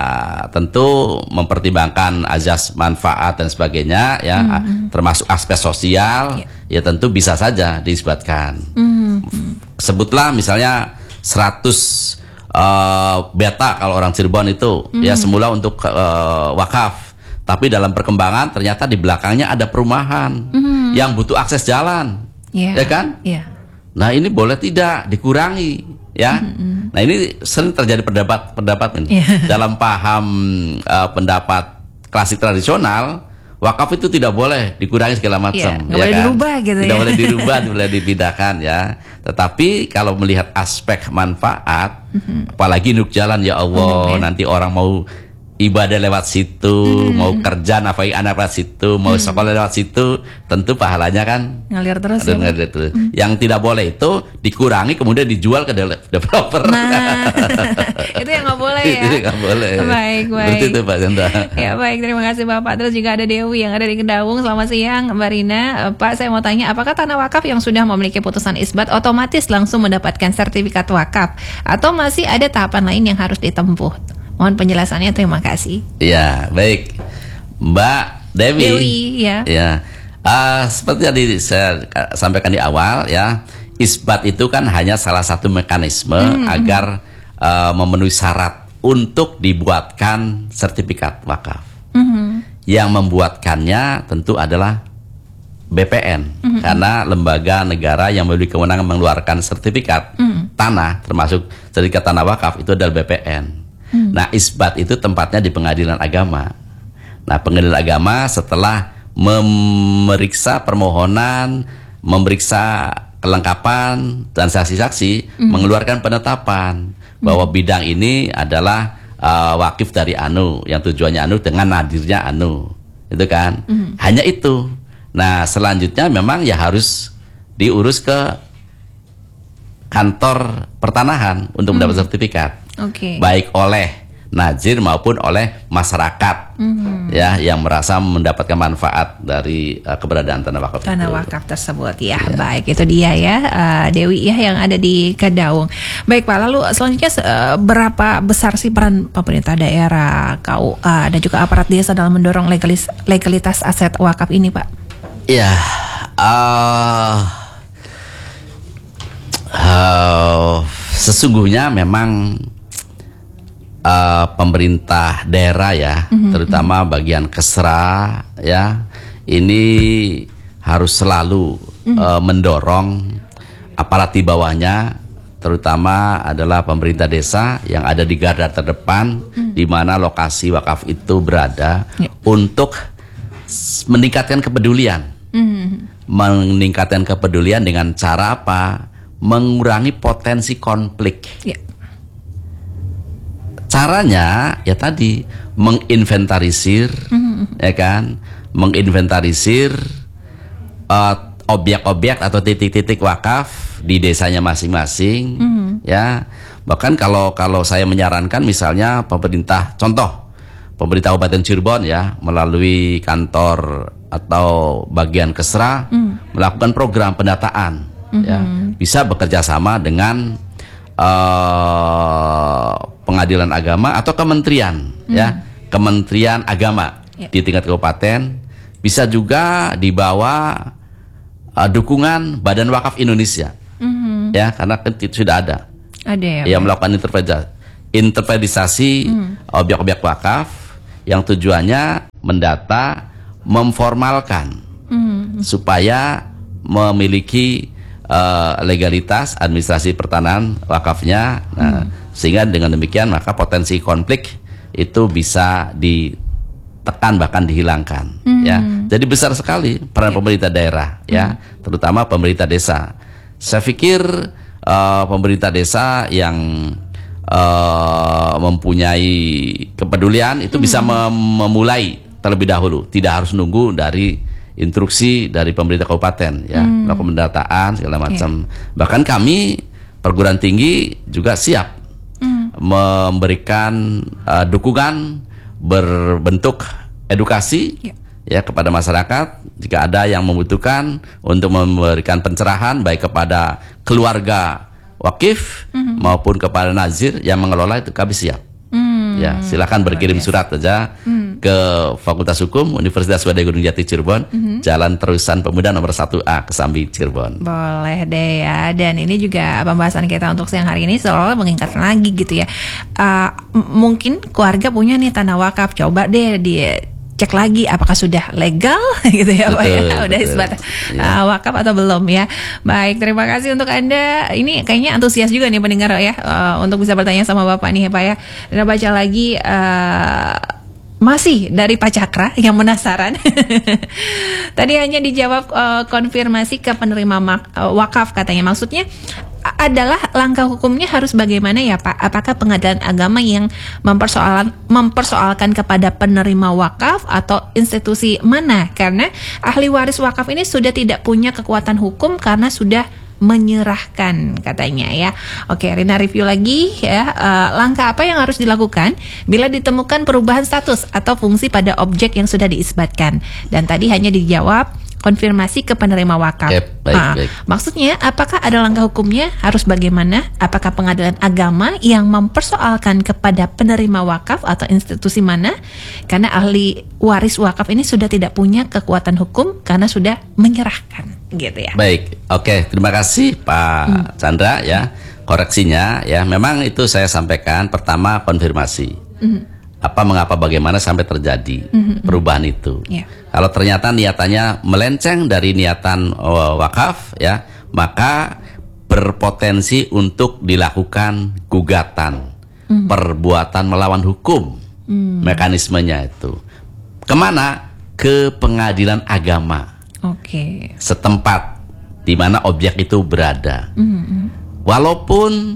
tentu mempertimbangkan azas manfaat dan sebagainya ya, mm-hmm. termasuk aspek sosial, yeah. ya tentu bisa saja diisbatkan. Mm-hmm. Sebutlah misalnya seratus uh, beta kalau orang Cirebon itu, mm-hmm. ya semula untuk uh, wakaf, tapi dalam perkembangan ternyata di belakangnya ada perumahan mm-hmm. yang butuh akses jalan, yeah. ya kan? Yeah. Nah ini boleh tidak dikurangi ya. Mm-hmm. Nah ini sering terjadi pendapat-pendapat ini. Yeah. Dalam paham uh, pendapat klasik tradisional wakaf itu tidak boleh dikurangi segala macam, yeah, nggak ya boleh kan? dirubah gitu tidak ya. boleh dirubah, tidak boleh dipindahkan ya. Tetapi kalau melihat aspek manfaat, mm-hmm. apalagi nuk jalan ya Allah, mm-hmm. nanti orang mau ibadah lewat situ, hmm. mau kerja nafai anak lewat situ, mau hmm. sekolah lewat situ, tentu pahalanya kan ngalir terus ya, ngalir terus. Hmm. Yang tidak boleh itu dikurangi kemudian dijual ke developer. Nah, itu yang nggak boleh ya. Itu nggak boleh. Baik, baik. Berarti itu Pak Sandra. Ya baik, terima kasih Bapak. Terus juga ada Dewi yang ada di Kedaung. Selamat siang Mbak Rina. Pak, saya mau tanya, apakah tanah wakaf yang sudah memiliki putusan isbat otomatis langsung mendapatkan sertifikat wakaf, atau masih ada tahapan lain yang harus ditempuh? Mohon penjelasannya, terima kasih. Ya, baik, Mbak Dewi. Dewi, ya. Ya, uh, seperti tadi saya sampaikan di awal, ya, isbat itu kan hanya salah satu mekanisme hmm. agar uh, memenuhi syarat untuk dibuatkan sertifikat wakaf. Hmm. Yang membuatkannya tentu adalah B P N, hmm. karena lembaga negara yang memiliki kewenangan mengeluarkan sertifikat hmm. tanah, termasuk sertifikat tanah wakaf, itu adalah B P N. Hmm. Nah, isbat itu tempatnya di pengadilan agama. Nah, pengadilan agama setelah memeriksa permohonan, memeriksa kelengkapan dan saksi-saksi, hmm. mengeluarkan penetapan hmm. bahwa bidang ini adalah uh, wakif dari anu, yang tujuannya anu dengan nadirnya anu, itu kan? Hmm. Hanya itu. Nah, selanjutnya memang ya harus diurus ke kantor pertanahan untuk hmm. mendapat sertifikat. Okay. Baik oleh nazir maupun oleh masyarakat, mm-hmm. ya, yang merasa mendapatkan manfaat dari uh, keberadaan tanah wakaf tanah itu. wakaf tersebut ya. ya. Baik, itu dia ya, uh, Dewi ya, yang ada di Kedaung. Baik Pak, lalu selanjutnya uh, berapa besar sih peran pemerintah daerah, K U A dan juga aparat desa dalam mendorong legalis, legalitas aset wakaf ini, Pak? Ya, uh, uh, sesungguhnya memang Uh, pemerintah daerah ya, mm-hmm. terutama bagian Kesra ya, ini harus selalu mm-hmm. uh, mendorong aparat di bawahnya, terutama adalah pemerintah desa yang ada di garda terdepan, mm-hmm. di mana lokasi wakaf itu berada, yeah. untuk meningkatkan kepedulian, mm-hmm. meningkatkan kepedulian dengan cara apa? Mengurangi potensi konflik. Yeah. Caranya ya tadi menginventarisir, mm-hmm. ya kan, menginventarisir uh, objek-objek atau titik-titik wakaf di desanya masing-masing, mm-hmm. ya. Bahkan kalau kalau saya menyarankan misalnya pemerintah, contoh pemerintah Kabupaten Cirebon ya, melalui kantor atau bagian Kesra, mm. melakukan program pendataan, mm-hmm. ya, bisa bekerja sama dengan Uh, pengadilan agama atau kementerian, hmm. ya, Kementerian Agama ya. Di tingkat kabupaten, bisa juga di bawah uh, dukungan Badan Wakaf Indonesia, hmm. ya, karena sudah ada, ada ya, yang melakukan interpretasi, interpretasi hmm. objek-objek wakaf yang tujuannya mendata, memformalkan, hmm. supaya memiliki Uh, legalitas administrasi pertanahan wakafnya, nah, hmm. sehingga dengan demikian maka potensi konflik itu bisa ditekan bahkan dihilangkan, hmm. ya. Jadi besar sekali peran pemerintah daerah, ya, hmm. terutama pemerintah desa. Saya pikir uh, pemerintah desa yang uh, mempunyai kepedulian itu hmm. bisa mem- memulai terlebih dahulu, tidak harus nunggu dari instruksi dari pemerintah kabupaten, ya, hmm. melakukan pendataan segala macam. Yeah. Bahkan kami perguruan tinggi juga siap hmm. memberikan uh, dukungan berbentuk edukasi, yeah. ya, kepada masyarakat jika ada yang membutuhkan untuk memberikan pencerahan baik kepada keluarga wakif hmm. maupun kepada nazir yang mengelola, itu kami siap. Hmm. Ya, silakan berkirim surat saja hmm. ke Fakultas Hukum Universitas Wadai Gunung Jati Cirebon, hmm. Jalan Terusan Pemuda nomor satu A, Kesambi, Cirebon. Boleh deh ya. Dan ini juga pembahasan kita untuk siang hari ini seolah mengingatkan lagi gitu ya. Uh, m- mungkin keluarga punya nih tanah wakaf, coba deh dia cek lagi apakah sudah legal gitu ya, Pak ya, udah isbat ya. uh, wakaf atau belum ya. Baik, terima kasih untuk Anda. Ini kayaknya antusias juga nih pendengar ya, uh, untuk bisa bertanya sama Bapak nih ya, Pak ya. Dan baca lagi uh, Masih dari Pak Cakra yang penasaran. Tadi hanya dijawab uh, konfirmasi ke penerima mak- uh, wakaf katanya. Maksudnya adalah langkah hukumnya harus bagaimana ya Pak? Apakah pengadilan agama yang mempersoalan mempersoalkan kepada penerima wakaf atau institusi mana? Karena ahli waris wakaf ini sudah tidak punya kekuatan hukum karena sudah menyerahkan katanya ya. Oke, Rina review lagi ya. Uh, langkah apa yang harus dilakukan bila ditemukan perubahan status atau fungsi pada objek yang sudah diisbatkan? Dan tadi hanya dijawab konfirmasi ke penerima wakaf. Yep, baik, nah, baik. Maksudnya apakah ada langkah hukumnya? Harus bagaimana? Apakah pengadilan agama yang mempersoalkan kepada penerima wakaf atau institusi mana? Karena ahli waris wakaf ini sudah tidak punya kekuatan hukum karena sudah menyerahkan, gitu ya. Baik, oke, terima kasih Pak hmm. Chandra ya. Koreksinya ya, memang itu saya sampaikan pertama konfirmasi. Hmm. Apa, mengapa, bagaimana sampai terjadi mm-hmm. perubahan itu. Yeah. Kalau ternyata niatannya melenceng dari niatan uh, wakaf, ya, maka berpotensi untuk dilakukan gugatan, mm-hmm. perbuatan melawan hukum, mm. mekanismenya itu. Kemana? Ke pengadilan agama. Okay. Setempat di mana objek itu berada. Mm-hmm. Walaupun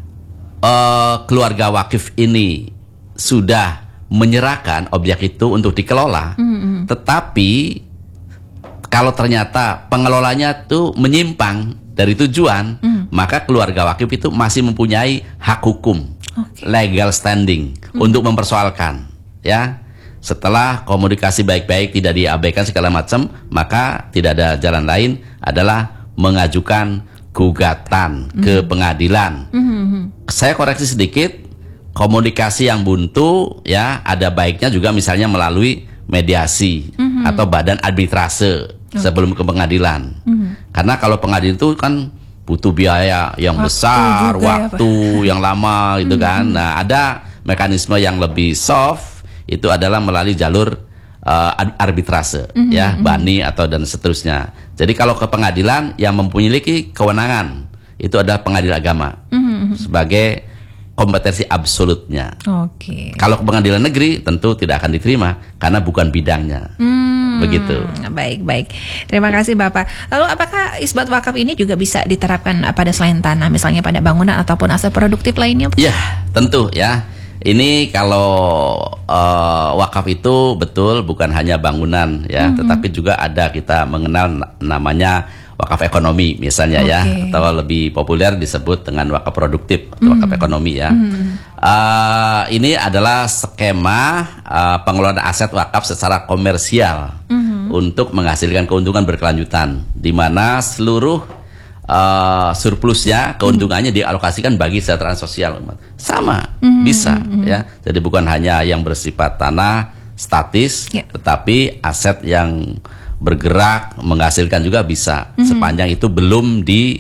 uh, keluarga wakif ini sudah menyerahkan objek itu untuk dikelola, mm-hmm. tetapi kalau ternyata pengelolanya tuh menyimpang dari tujuan, mm. maka keluarga wakif itu masih mempunyai hak hukum, okay. legal standing mm. untuk mempersoalkan, ya. Setelah komunikasi baik-baik tidak diabaikan segala macam, maka tidak ada jalan lain adalah mengajukan gugatan mm. ke pengadilan. Mm-hmm. Saya koreksi sedikit. Komunikasi yang buntu ya ada baiknya juga misalnya melalui mediasi mm-hmm. atau badan arbitrase okay. sebelum ke pengadilan. Mm-hmm. Karena kalau pengadilan itu kan butuh biaya yang waktu besar, waktu ya, yang lama gitu mm-hmm. kan. Nah, ada mekanisme yang lebih soft itu adalah melalui jalur uh, arbitrase mm-hmm. ya, bani atau dan seterusnya. Jadi kalau ke pengadilan yang memiliki kewenangan itu adalah pengadilan agama mm-hmm. sebagai kompetensi absolutnya. Oke. Okay. Kalau ke pengadilan negeri tentu tidak akan diterima karena bukan bidangnya. Hmm, Begitu. Baik, baik. Terima kasih Bapak. Lalu apakah isbat wakaf ini juga bisa diterapkan pada selain tanah, misalnya pada bangunan ataupun aset produktif lainnya? Iya, tentu ya. Ini kalau uh, wakaf itu betul bukan hanya bangunan ya, mm-hmm. tetapi juga ada kita mengenal namanya wakaf ekonomi misalnya okay. ya, atau lebih populer disebut dengan wakaf produktif atau mm. wakaf ekonomi ya. Mm. Uh, ini adalah skema uh, pengelolaan aset wakaf secara komersial mm-hmm. untuk menghasilkan keuntungan berkelanjutan, di mana seluruh uh, surplusnya, keuntungannya mm. dialokasikan bagi kesejahteraan sosial umat. Sama mm-hmm. bisa mm-hmm. ya. Jadi bukan hanya yang bersifat tanah statis, yeah. tetapi aset yang bergerak menghasilkan juga bisa mm-hmm. sepanjang itu belum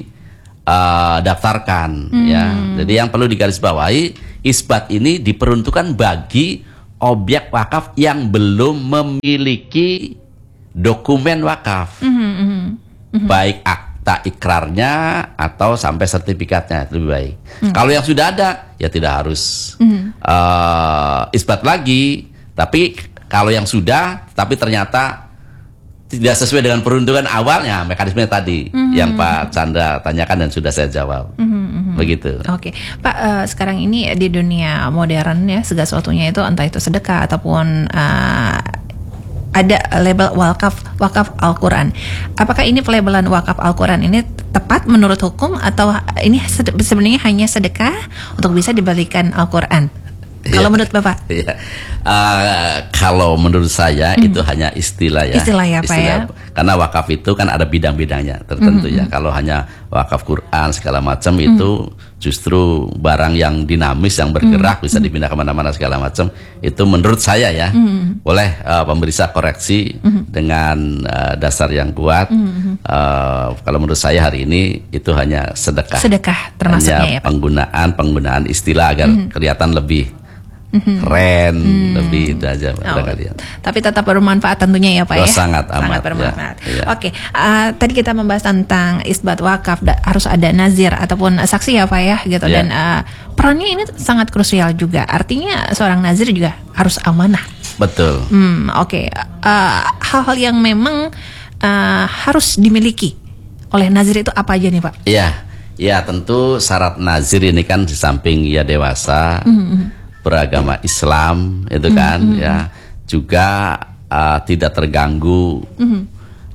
didaftarkan uh, mm-hmm. ya. Jadi yang perlu digarisbawahi, isbat ini diperuntukkan bagi objek wakaf yang belum memiliki dokumen wakaf, mm-hmm. Mm-hmm. baik akta ikrarnya atau sampai sertifikatnya, lebih baik. Mm-hmm. Kalau yang sudah ada ya tidak harus mm-hmm. uh, isbat lagi. Tapi kalau yang sudah tapi ternyata tidak sesuai dengan peruntukan awalnya, mekanismenya tadi mm-hmm. yang Pak Chandra tanyakan dan sudah saya jawab. Mm-hmm. Begitu. Oke, okay. Pak, uh, sekarang ini di dunia modern ya, segala sesuatunya itu entah itu sedekah ataupun uh, ada label wakaf wakaf Al-Quran. Apakah ini pelabelan wakaf Al-Quran ini tepat menurut hukum atau ini sebenarnya hanya sedekah untuk bisa dibalikan Al-Quran? Kalau menurut Bapak? Ya. Uh, kalau menurut saya mm. itu hanya istilah ya. Istilah ya Pak istilah. Ya. Karena wakaf itu kan ada bidang-bidangnya tertentu mm-hmm. ya. Kalau hanya wakaf Quran segala macam mm. itu justru barang yang dinamis, yang bergerak, mm. bisa dipindah kemana-mana segala macam. Itu menurut saya ya. Mm. Boleh uh, pemeriksa koreksi mm. dengan uh, dasar yang kuat. Mm. Uh, kalau menurut saya hari ini itu hanya sedekah. Sedekah termasuknya ya Pak. Penggunaan penggunaan istilah agar mm. kelihatan lebih Mm-hmm. keren, hmm. lebih itu aja. Oh, tapi tetap bermanfaat tentunya ya Pak oh, ya. Sangat amat. Sangat bermanfaat. Ya, ya. Oke, uh, tadi kita membahas tentang isbat wakaf, da, harus ada nazir ataupun saksi ya Pak ya, gitu. Ya. Dan uh, perannya ini sangat krusial juga. Artinya seorang nazir juga harus amanah. Betul. Hmm, Oke, okay. uh, hal-hal yang memang uh, harus dimiliki oleh nazir itu apa aja nih Pak? Iya, ya tentu syarat nazir ini kan di samping ya dewasa, mm-hmm. beragama Islam itu kan, mm-hmm. ya juga uh, tidak terganggu. Mm-hmm.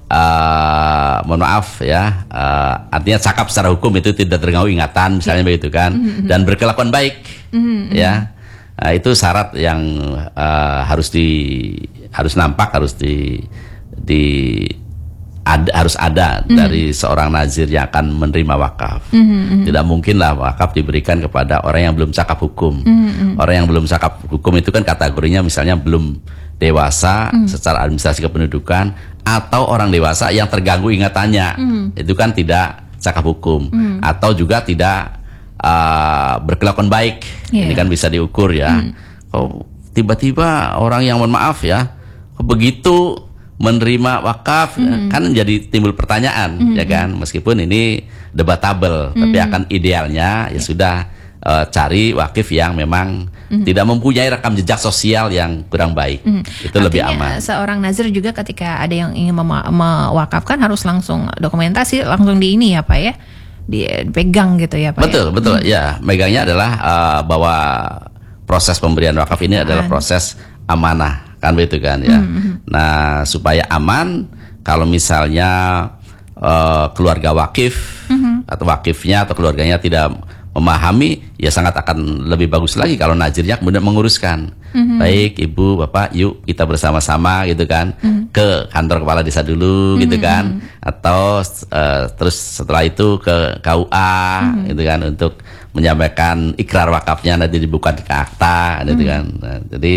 Uh, mohon maaf ya, uh, artinya cakap secara hukum itu tidak terganggu ingatan misalnya, yeah. begitu kan, mm-hmm. dan berkelakuan baik, mm-hmm. ya, uh, itu syarat yang uh, harus di harus nampak, harus di di ada, harus ada mm-hmm. dari seorang nazir yang akan menerima wakaf. Mm-hmm. Tidak mungkinlah wakaf diberikan kepada orang yang belum cakap hukum. Mm-hmm. Orang yang belum cakap hukum itu kan kategorinya misalnya belum dewasa mm. secara administrasi kependudukan, atau orang dewasa yang terganggu ingatannya, mm. itu kan tidak cakap hukum, mm. atau juga tidak uh, berkelakuan baik, yeah. ini kan bisa diukur ya. Mm. Oh, tiba-tiba orang yang mohon maaf ya, begitu menerima wakaf, mm. ya, kan jadi timbul pertanyaan, mm. ya kan, meskipun ini debatable, mm. tapi akan idealnya ya yeah. sudah uh, cari wakif yang memang Mm-hmm. tidak mempunyai rekam jejak sosial yang kurang baik, mm-hmm. itu artinya lebih aman. Seorang nazir juga ketika ada yang ingin mem- mewakafkan harus langsung dokumentasi, langsung di ini ya Pak ya, dipegang gitu ya Pak. Betul, ya? betul mm-hmm. ya. Megangnya adalah uh, bahwa proses pemberian wakaf ini aman. adalah proses amanah, kan begitu kan ya. Mm-hmm. Nah supaya aman, kalau misalnya uh, keluarga wakif mm-hmm. atau wakifnya atau keluarganya tidak memahami, ya sangat akan lebih bagus lagi kalau nazirnya kemudian menguruskan. Mm-hmm. Baik ibu bapak, yuk kita bersama-sama gitu kan, mm-hmm. ke kantor kepala desa dulu, mm-hmm. gitu kan, atau uh, terus setelah itu ke K U A, mm-hmm. gitu kan, untuk menyampaikan ikrar wakafnya nanti dibuka di akta, mm-hmm. gitu kan. Nah, jadi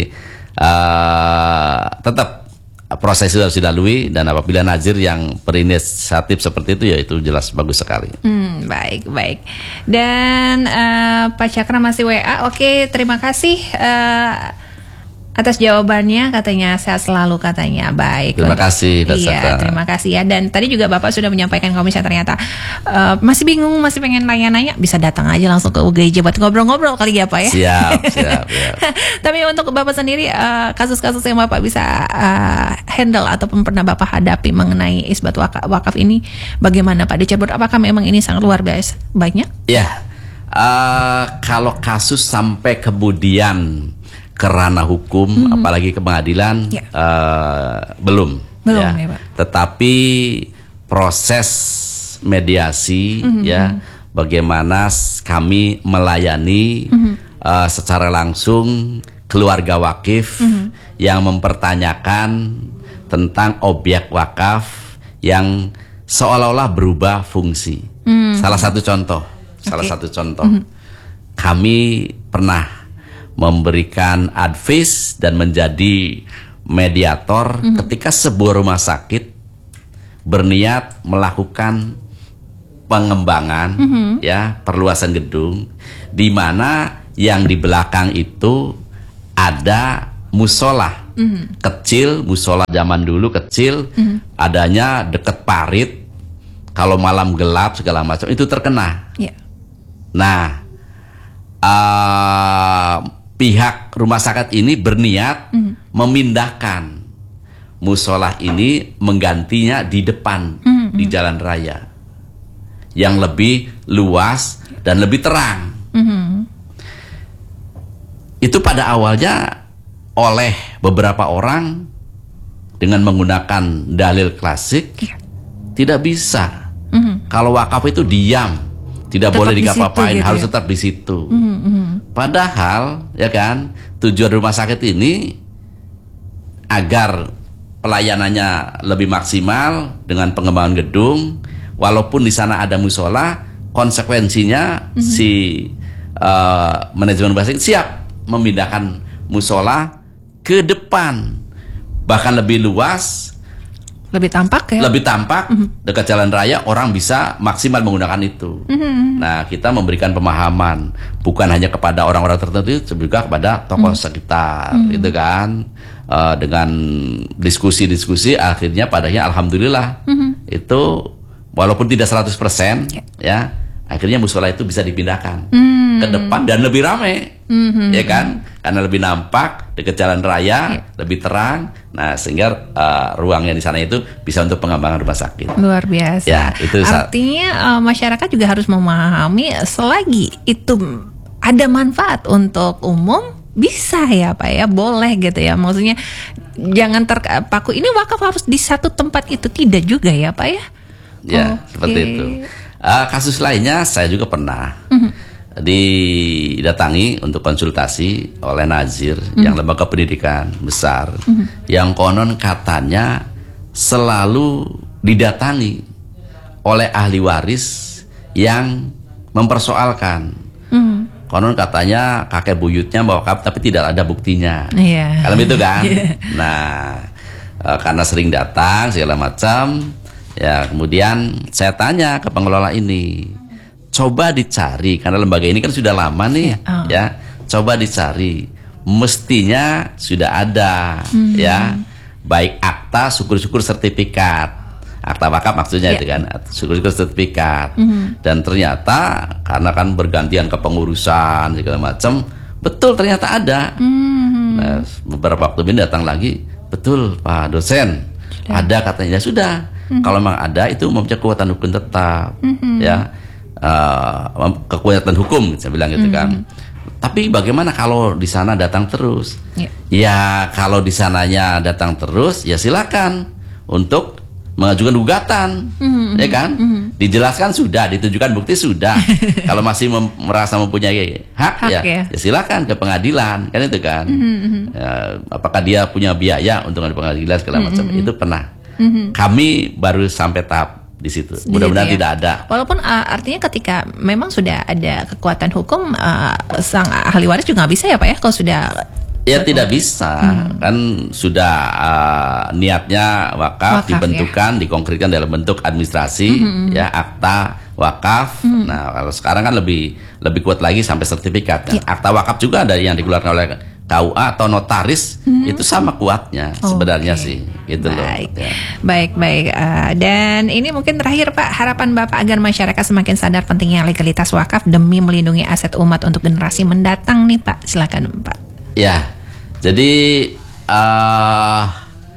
uh, tetap proses itu harus dilalui, dan apabila nazir yang berinisiatif seperti itu ya itu jelas bagus sekali. Hmm, baik baik. Dan uh, Pak Cakra masih W A. Oke, terima kasih uh, atas jawabannya, katanya sehat selalu katanya. Baik. Terima untuk, kasih. Iya, terima kasih ya. Dan tadi juga Bapak sudah menyampaikan kalau misalnya ternyata uh, masih bingung, masih pengen nanya-nanya, bisa datang aja langsung ke U G I J buat ngobrol-ngobrol kali ya Pak ya. Siap, siap. siap. Tapi untuk Bapak sendiri, uh, kasus-kasus yang Bapak bisa uh, handle ataupun pernah Bapak hadapi mengenai isbat wakaf, wakaf ini, bagaimana Pak di Cirebon? Apakah memang ini sangat luar biasa banyak? Ya, uh, kalau kasus sampai kemudian ke ranah hukum, mm-hmm. apalagi ke pengadilan, yeah. uh, belum, belum ya. ya Pak. Tetapi proses mediasi, mm-hmm. ya, bagaimana kami melayani mm-hmm. uh, secara langsung keluarga wakif mm-hmm. yang mempertanyakan tentang objek wakaf yang seolah-olah berubah fungsi. Mm-hmm. Salah satu contoh, okay. salah satu contoh, mm-hmm. kami pernah memberikan advice dan menjadi mediator mm-hmm. ketika sebuah rumah sakit berniat melakukan pengembangan, mm-hmm. ya, perluasan gedung, di mana yang di belakang itu ada musola mm-hmm. kecil, musola zaman dulu kecil, mm-hmm. adanya deket parit, kalau malam gelap segala macam itu terkena. Yeah. Nah, uh, pihak rumah sakit ini berniat mm. memindahkan musola ini, menggantinya di depan, mm, di jalan raya yang lebih luas dan lebih terang. Mm. Itu pada awalnya oleh beberapa orang dengan menggunakan dalil klasik, yeah. tidak bisa. Mm. Kalau wakaf itu diam, tidak tetap boleh dikapa-apain, gitu harus ya? Tetap di situ. Mm-hmm. Padahal, ya kan, tujuan rumah sakit ini agar pelayanannya lebih maksimal dengan pengembangan gedung, walaupun di sana ada musola, konsekuensinya mm-hmm. si uh, manajemen rumah sakit siap memindahkan musola ke depan, bahkan lebih luas. Lebih tampak ya? Lebih tampak, mm-hmm. dekat jalan raya, orang bisa maksimal menggunakan itu. Mm-hmm. Nah, kita memberikan pemahaman bukan hanya kepada orang-orang tertentu, juga kepada tokoh mm-hmm. sekitar, mm-hmm. gitu kan. Uh, dengan diskusi-diskusi, akhirnya padanya alhamdulillah mm-hmm. itu walaupun tidak seratus persen, yeah. ya, akhirnya musola itu bisa dipindahkan mm-hmm. ke depan dan lebih ramai, mm-hmm. ya kan. karena lebih nampak dekat jalan raya, yeah. lebih terang. Nah, sehingga uh, ruangnya di sana itu bisa untuk pengembangan rumah sakit. Luar biasa. Ya, itu artinya uh, masyarakat juga harus memahami selagi itu ada manfaat untuk umum, bisa ya Pak ya, boleh gitu ya. Maksudnya jangan terpaku ini wakaf harus di satu tempat, itu tidak juga ya Pak ya. Ya, okay. Seperti itu. Uh, kasus lainnya saya juga pernah mm-hmm. didatangi untuk konsultasi oleh Nazir mm-hmm. yang lembaga pendidikan besar mm-hmm. yang konon katanya selalu didatangi oleh ahli waris yang mempersoalkan. Mm-hmm. Konon katanya kakek buyutnya bawa wakaf tapi tidak ada buktinya. Yeah. Kalau itu kan. Yeah. Nah, uh, karena sering datang segala macam. Ya, kemudian saya tanya ke pengelola ini, coba dicari, karena lembaga ini kan sudah lama nih, ya, oh. ya coba dicari, mestinya sudah ada, mm-hmm. ya, baik akta, syukur-syukur sertifikat, akta wakaf maksudnya yeah. itu kan, syukur-syukur sertifikat, mm-hmm. dan ternyata karena kan bergantian kepengurusan segala macam, betul ternyata ada. Mm-hmm. Nah, beberapa waktu ini datang lagi, betul Pak dosen, sudah. Ada katanya, ya sudah. Mm-hmm. Kalau memang ada itu mempunyai kekuatan hukum tetap, mm-hmm. ya uh, kekuatan hukum saya bilang gitu mm-hmm. kan. Tapi bagaimana kalau di sana datang terus? Yeah. Ya kalau di sananya datang terus, ya silakan untuk mengajukan gugatan, mm-hmm. ya kan? Mm-hmm. Dijelaskan sudah, ditunjukkan bukti sudah. Kalau masih mem- merasa mempunyai hak, hak ya, ya, ya silakan ke pengadilan, kan itu kan? Mm-hmm. Ya, apakah dia punya biaya untuk ke pengadilan segala mm-hmm. macam? Itu pernah. Mm-hmm. Kami baru sampai tahap di situ. Mudah-mudahan ya. Tidak ada. Walaupun uh, artinya ketika memang sudah ada kekuatan hukum, uh, sang ahli waris juga nggak bisa ya Pak ya kalau sudah. Ya tidak bisa, hmm. kan sudah uh, niatnya wakaf, wakaf dibentukan, ya. Dikonkretkan dalam bentuk administrasi, hmm. ya akta wakaf. Hmm. Nah kalau sekarang kan lebih lebih kuat lagi sampai sertifikat. Ya. Akta wakaf juga ada yang dikeluarkan oleh K U A atau notaris, hmm. itu sama kuatnya sebenarnya okay. sih, gitu baik. Loh. Ya. Baik baik. Uh, dan ini mungkin terakhir Pak, harapan Bapak agar masyarakat semakin sadar pentingnya legalitas wakaf demi melindungi aset umat untuk generasi mendatang nih Pak, silakan Pak. Ya, jadi uh,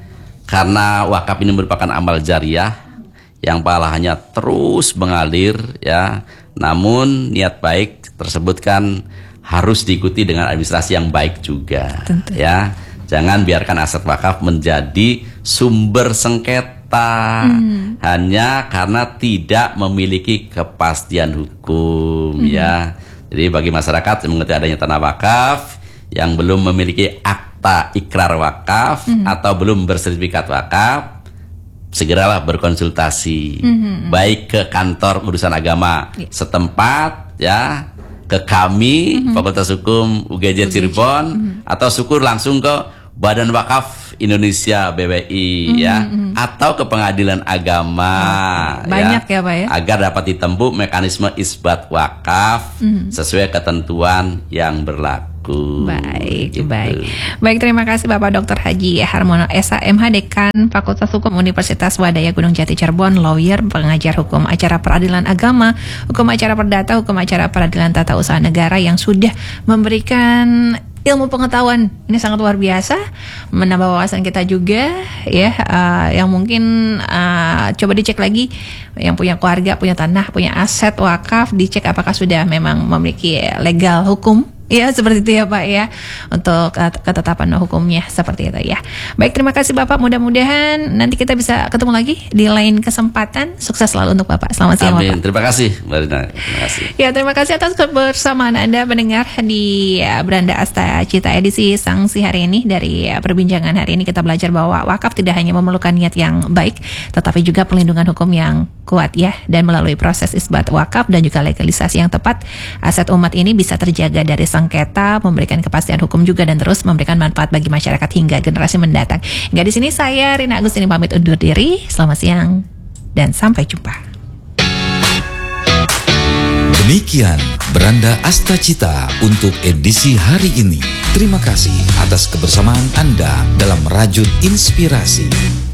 karena wakaf ini merupakan amal jariah yang pahalanya terus mengalir, ya. Namun niat baik tersebut kan harus diikuti dengan administrasi yang baik juga. Tentu. Ya. Jangan biarkan aset wakaf menjadi sumber sengketa hmm. hanya karena tidak memiliki kepastian hukum, hmm. ya. Jadi bagi masyarakat yang mengerti adanya tanah wakaf yang belum memiliki akta ikrar wakaf hmm. atau belum bersertifikat wakaf, segeralah berkonsultasi hmm. baik ke kantor urusan agama yeah. setempat, ya, ke kami mm-hmm. Fakultas Hukum U G J Cirebon mm-hmm. atau syukur langsung ke Badan Wakaf Indonesia B W I mm-hmm. ya, atau ke pengadilan agama, okay. banyak ya, ya Pak ya, agar dapat ditempuh mekanisme isbat wakaf mm-hmm. sesuai ketentuan yang berlaku. Baik, gitu. baik. Baik, terima kasih Bapak Doktor Haji Harmono S A M H, Dekan Fakultas Hukum Universitas Wadaya Gunung Jati Cirebon, lawyer, pengajar hukum acara peradilan agama, hukum acara perdata, hukum acara peradilan tata usaha negara yang sudah memberikan ilmu pengetahuan ini sangat luar biasa, menambah wawasan kita juga ya, uh, yang mungkin uh, coba dicek lagi yang punya keluarga, punya tanah, punya aset wakaf, dicek apakah sudah memang memiliki legal hukum. Ya seperti itu ya Pak ya, untuk uh, ketetapan hukumnya seperti itu ya. Baik, terima kasih Bapak, mudah-mudahan nanti kita bisa ketemu lagi di lain kesempatan. Sukses selalu untuk Bapak. Selamat siang Bapak. Terima kasih Mbak Rina. Terima kasih. Ya, terima kasih atas kebersamaan Anda mendengar di uh, Beranda Asta Cita edisi Sanksi hari ini. Dari uh, perbincangan hari ini kita belajar bahwa wakaf tidak hanya memerlukan niat yang baik, tetapi juga perlindungan hukum yang kuat ya. Dan melalui proses isbat wakaf dan juga legalisasi yang tepat, aset umat ini bisa terjaga dari sengketa, memberikan kepastian hukum juga, dan terus memberikan manfaat bagi masyarakat hingga generasi mendatang. Hingga di sini saya Rina Agustini pamit undur diri. Selamat siang dan sampai jumpa. Demikian Beranda Asta Cita untuk edisi hari ini. Terima kasih atas kebersamaan Anda dalam Rajut Inspirasi.